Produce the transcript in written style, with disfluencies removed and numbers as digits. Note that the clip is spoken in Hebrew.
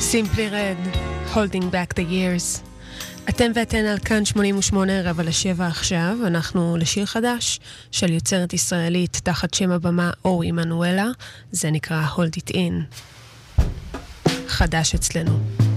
Simply Red, Holding Back the Years. אתם ואתן על כאן 88:45 עכשיו. אנחנו לשיר חדש של יוצרת ישראלית תחת שם הבמה אורי מנואלה. זה נקרא Hold It In. חדש אצלנו.